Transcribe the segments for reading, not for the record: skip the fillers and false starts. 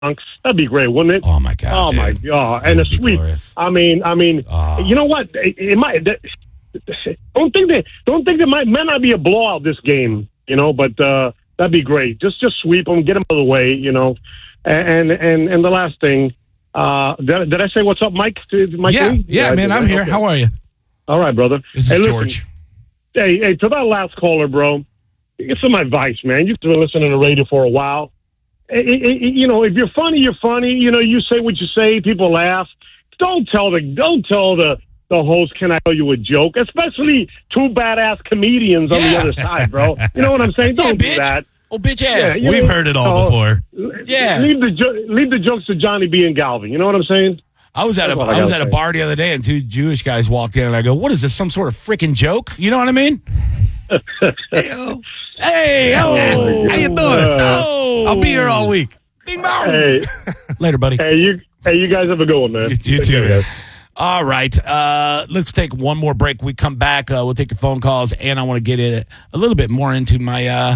That'd be great, wouldn't it? Oh my God! Oh my God! And a sweep. Glorious. I mean, you know what? It might. Don't think there might not be a blowout this game. You know, but that'd be great. Just sweep them, get them out of the way. You know, and the last thing. Did I say what's up, Mike? Mike yeah, man. I'm here. Okay. How are you? All right, brother. This is George. Hey, to that last caller, bro. Get some advice, man. You've been listening to radio for a while. You know, if you're funny, you're funny. You know, you say what you say, people laugh. Don't tell the host, can I tell you a joke? Especially two badass comedians on the other side, bro. You know what I'm saying? Don't do that. Oh, bitch ass. Yeah, We've heard it all before. Yeah. Leave the jokes to Johnny B. and Galvin. You know what I'm saying? I was at a bar the other day, and two Jewish guys walked in, and I go, "What is this? Some sort of freaking joke?" You know what I mean? Hey, how you doing? I'll be here all week. Bing bong. Hey, later, buddy. Hey, you guys have a good one, man. You too, man. All right, let's take one more break. We come back. We'll take your phone calls, and I want to get a little bit more into my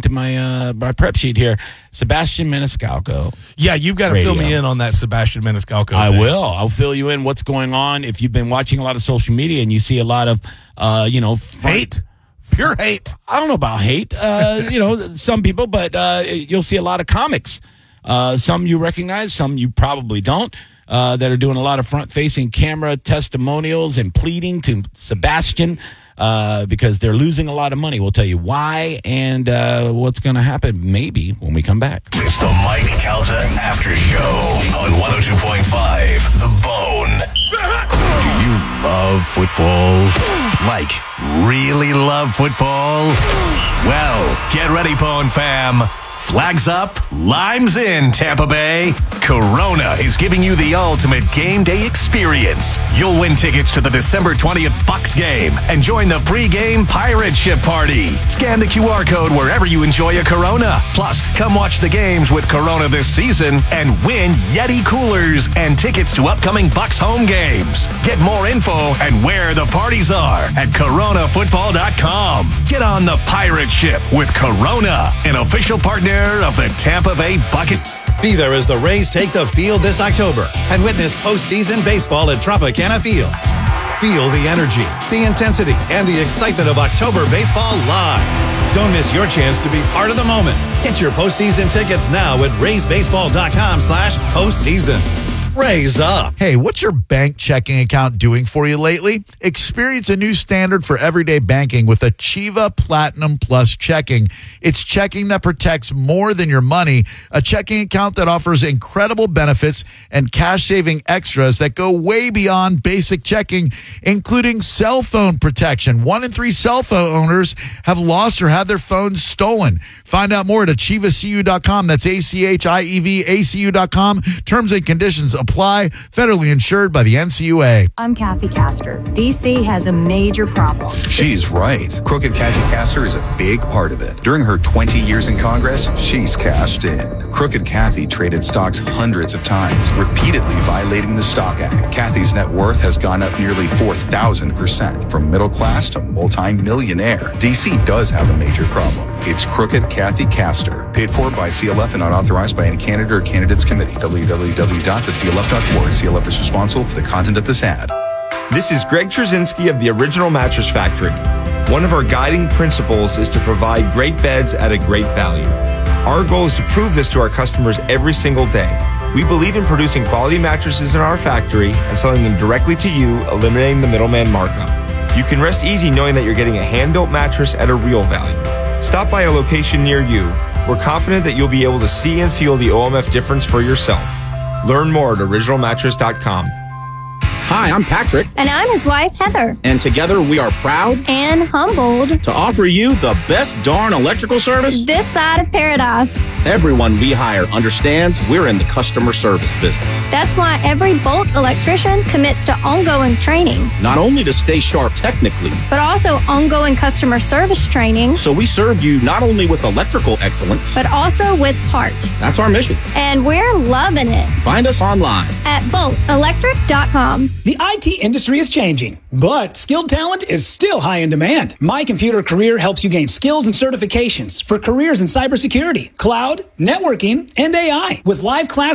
prep sheet here. Sebastian Maniscalco. Yeah, you've got to fill me in on that Sebastian Maniscalco thing. I will. I'll fill you in what's going on. If you've been watching a lot of social media and you see a lot of, hate. Pure hate. I don't know about hate. Some people, but you'll see a lot of comics. Some you recognize, some you probably don't, that are doing a lot of front-facing camera testimonials and pleading to Sebastian because they're losing a lot of money. We'll tell you why and what's going to happen maybe when we come back. It's the Mike Calta After Show on 102.5 The Bone. Do you love football? Like, really love football? Well, get ready, Bone fam. Flags up, limes in, Tampa Bay. Corona is giving you the ultimate game day experience. You'll win tickets to the December 20th Bucks game and join the pre-game pirate ship party. Scan the QR code wherever you enjoy a Corona. Plus, come watch the games with Corona this season and win Yeti coolers and tickets to upcoming Bucks home games. Get more info and where the parties are at coronafootball.com. Get on the pirate ship with Corona, an official partner of the Tampa Bay Buckets. Be there as the Rays take the field this October and witness postseason baseball at Tropicana Field. Feel the energy, the intensity, and the excitement of October baseball live. Don't miss your chance to be part of the moment. Get your postseason tickets now at raysbaseball.com/postseason. Raise up. Hey, what's your bank checking account doing for you lately? Experience a new standard for everyday banking with Achieva Platinum Plus Checking. It's checking that protects more than your money, a checking account that offers incredible benefits and cash-saving extras that go way beyond basic checking, including cell phone protection. 1 in 3 cell phone owners have lost or had their phones stolen. Find out more at AchievaCU.com. That's AchievaACU.com. Terms and conditions apply. Federally insured by the NCUA. I'm Kathy Castor. D.C. has a major problem. She's right. Crooked Kathy Castor is a big part of it. During her 20 years in Congress, she's cashed in. Crooked Kathy traded stocks hundreds of times, repeatedly violating the Stock Act. Kathy's net worth has gone up nearly 4,000%, from middle class to multi-millionaire. D.C. does have a major problem. It's Crooked Kathy Castor. Paid for by CLF and not authorized by any candidate or candidates committee. www.theclf.org. CLF is responsible for the content of this ad. This is Greg Trzynski of the Original Mattress Factory. One of our guiding principles is to provide great beds at a great value. Our goal is to prove this to our customers every single day. We believe in producing quality mattresses in our factory and selling them directly to you, eliminating the middleman markup. You can rest easy knowing that you're getting a hand-built mattress at a real value. Stop by a location near you. We're confident that you'll be able to see and feel the OMF difference for yourself. Learn more at originalmattress.com. Hi, I'm Patrick. And I'm his wife, Heather. And together we are proud and humbled to offer you the best darn electrical service this side of paradise. Everyone we hire understands we're in the customer service business. That's why every Bolt electrician commits to ongoing training. Not only to stay sharp technically, but also ongoing customer service training. So we serve you not only with electrical excellence, but also with heart. That's our mission. And we're loving it. Find us online at boltelectric.com. The IT industry is changing, but skilled talent is still high in demand. My Computer Career helps you gain skills and certifications for careers in cybersecurity, cloud, networking, and AI. With live class